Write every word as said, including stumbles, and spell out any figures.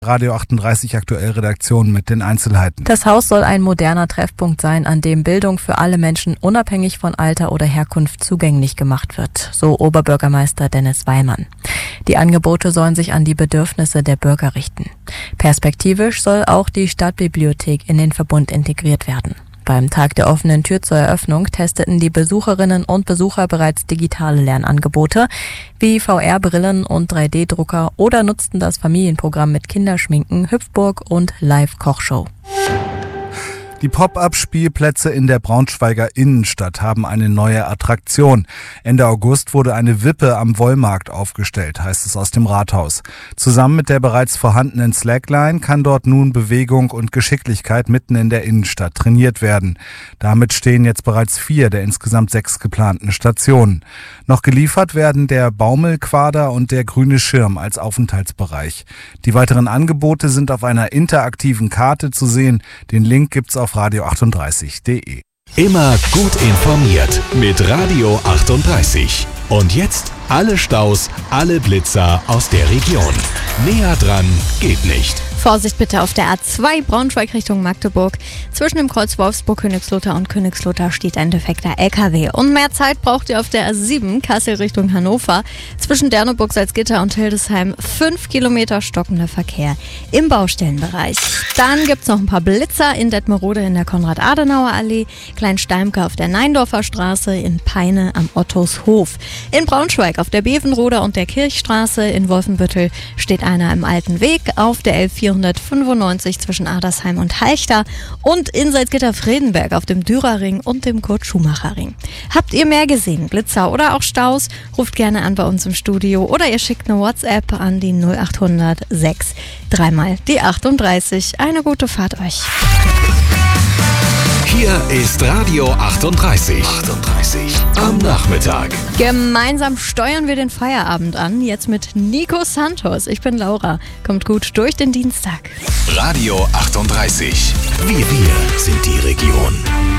Radio achtunddreißig Aktuell Redaktion mit den Einzelheiten. Das Haus soll ein moderner Treffpunkt sein, an dem Bildung für alle Menschen unabhängig von Alter oder Herkunft zugänglich gemacht wird, so Oberbürgermeister Dennis Weimann. Die Angebote sollen sich an die Bedürfnisse der Bürger richten. Perspektivisch soll auch die Stadtbibliothek in den Verbund integriert werden. Beim Tag der offenen Tür zur Eröffnung testeten die Besucherinnen und Besucher bereits digitale Lernangebote wie V R-Brillen und drei D Drucker oder nutzten das Familienprogramm mit Kinderschminken, Hüpfburg und Live-Kochshow. Die Pop-up-Spielplätze in der Braunschweiger Innenstadt haben eine neue Attraktion. Ende August wurde eine Wippe am Wollmarkt aufgestellt, heißt es aus dem Rathaus. Zusammen mit der bereits vorhandenen Slackline kann dort nun Bewegung und Geschicklichkeit mitten in der Innenstadt trainiert werden. Damit stehen jetzt bereits vier der insgesamt sechs geplanten Stationen. Noch geliefert werden der Baumelquader und der grüne Schirm als Aufenthaltsbereich. Die weiteren Angebote sind auf einer interaktiven Karte zu sehen. Den Link gibt's auf radio achtunddreißig punkt de. Immer gut informiert mit Radio achtunddreißig. Und jetzt alle Staus, alle Blitzer aus der Region. Näher dran geht nicht. Vorsicht bitte auf der A zwei Braunschweig Richtung Magdeburg. Zwischen dem Kreuz Wolfsburg-Königslutter und Königslutter steht ein defekter L K W. Und mehr Zeit braucht ihr auf der A sieben Kassel Richtung Hannover. Zwischen Derneburg, Salzgitter und Hildesheim fünf Kilometer stockender Verkehr im Baustellenbereich. Dann gibt's noch ein paar Blitzer in Detmerode in der Konrad-Adenauer-Allee, Kleinsteimke auf der Neindorfer Straße, in Peine am Ottos-Hof. In Braunschweig auf der Bevenroder und der Kirchstraße, in Wolfenbüttel steht einer im alten Weg, auf der L vierhundertfünfundneunzig zwischen Adersheim und Halchter und in Salzgitter-Friedenberg auf dem Dürerring und dem Kurt-Schumacher-Ring. Habt ihr mehr gesehen, Blitzer oder auch Staus? Ruft gerne an bei uns im Studio oder ihr schickt eine WhatsApp an die null achthundert sechs dreimal die achtunddreißig. Eine gute Fahrt euch. Hier ist Radio achtunddreißig. achtunddreißig am Nachmittag. Gemeinsam steuern wir den Feierabend an, jetzt mit Nico Santos. Ich bin Laura. Kommt gut durch den Dienstag. Radio achtunddreißig. Wir, wir sind die Region.